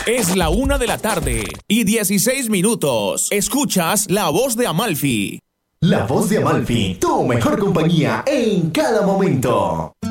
Es la 1:16 p.m. Escuchas La Voz de Amalfi. La Voz de Amalfi, tu mejor compañía en cada momento.